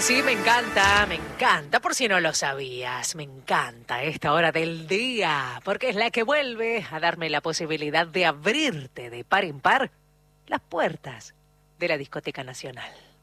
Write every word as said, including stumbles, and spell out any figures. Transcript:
sí, me encanta, me encanta, por si no lo sabías, me encanta esta hora del día, porque es la que vuelve a darme la posibilidad de abrirte de par en par las puertas de la Discoteca Nacional.